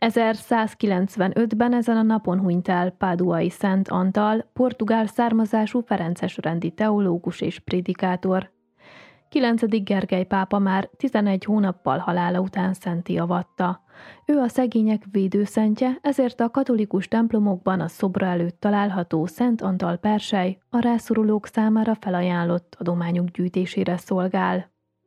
1195-ben ezen a napon hunyt el Páduai Szent Antal, portugál származású ferences rendi teológus és prédikátor. 9. Gergely pápa már 11 hónappal halála után szentté avatta. Ő a szegények védőszentje, ezért a katolikus templomokban a szobra előtt található Szent Antal persely a rászorulók számára felajánlott adományok gyűjtésére szolgál.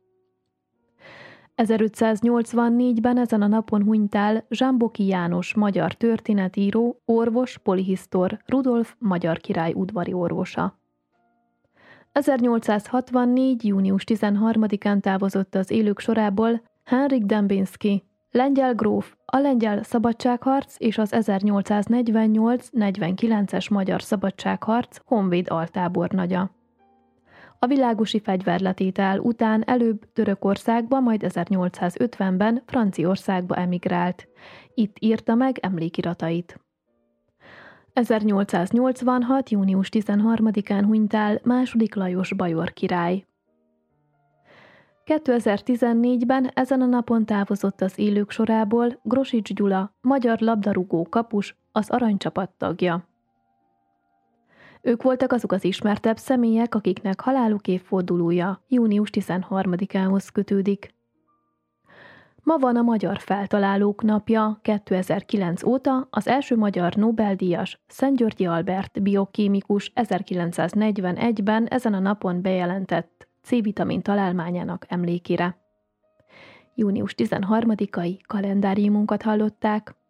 1584-ben ezen a napon hunyt el Zsámboki János magyar történetíró, orvos, polihisztor, Rudolf magyar király udvari orvosa. 1864. június 13-án távozott az élők sorából Henryk Dembinski, lengyel gróf, a lengyel szabadságharc és az 1848-49-es magyar szabadságharc honvéd altábornagya. A világosi fegyverletétel után előbb Törökországba, majd 1850-ben Franciaországba emigrált. Itt írta meg emlékiratait. 1886. június 13-án hunyt el II. Lajos bajor király. 2014-ben ezen a napon távozott az élők sorából Grosics Gyula, magyar labdarúgó kapus, az aranycsapat tagja. Ők voltak azok az ismertebb személyek, akiknek haláluk évfordulója június 13-ához kötődik. Ma van a Magyar Feltalálók napja. 2009 óta az első magyar Nobel-díjas Szent-Györgyi Albert biokémikus 1941-ben ezen a napon bejelentett C-vitamin találmányának emlékére. Június 13-ai kalendáriumunkat hallották.